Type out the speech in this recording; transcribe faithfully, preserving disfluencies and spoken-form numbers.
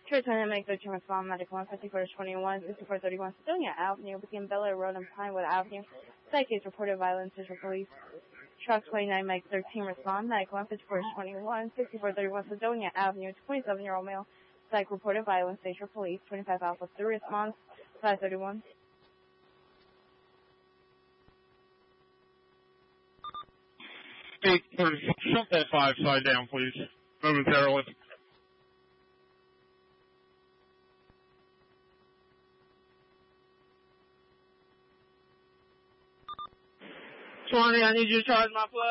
Church and make the term small medical one fifty-four twenty-one, fifty-four thirty-one, Sedonia Avenue, between Bel Air Road and Pinewood Avenue. Site case reported violence, Central Police. Truck twenty-nine, Mike thirteen, respond, medical one fifty-four twenty-one, fifty-four thirty-one, Sedonia Avenue, twenty-seven-year-old male. Site reported violence, Central Police, twenty-five Alpha three, response, five thirty-one. eight thirty, shut that five side down, please, momentarily. twenty, I need you to charge my flag.